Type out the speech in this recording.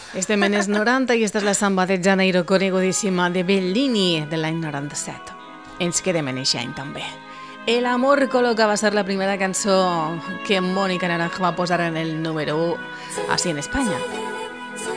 Estem en els 90 i esta és la samba de Janeiro conegodíssima de Bellini de l'any 97. Ens quedem en aquest any també. El amor col·loca va ser la primera cançó que Mónica Naranjo va posar en el número 1 així en Espanya.